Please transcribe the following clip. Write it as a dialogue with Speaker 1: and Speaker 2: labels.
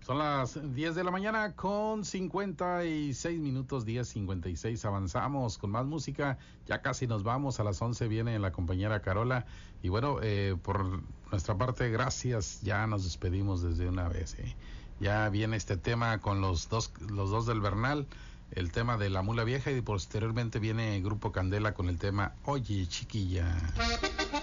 Speaker 1: Son las 10 de la mañana con 56 minutos, 10:56. Avanzamos con más música. Ya casi nos vamos. A las 11 viene la compañera Carola. Y bueno, por nuestra parte, gracias. Ya nos despedimos desde una vez. Ya viene este tema con los dos del Bernal. El tema de La Mula Vieja. Y posteriormente viene Grupo Candela con el tema Oye Chiquilla.